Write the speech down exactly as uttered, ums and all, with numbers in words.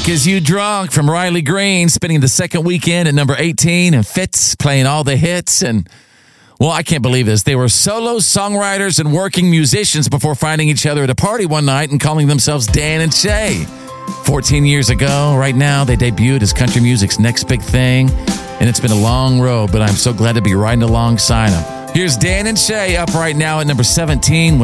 Drunk as You Drunk from Riley Green, spending the second weekend at number eighteen, and Fitz playing all the hits. And, well, I can't believe this. They were solo songwriters and working musicians before finding each other at a party one night and calling themselves Dan and Shay. fourteen years ago, right now, they debuted as country music's next big thing. And it's been a long road, but I'm so glad to be riding alongside them. Here's Dan and Shay up right now at number seventeen with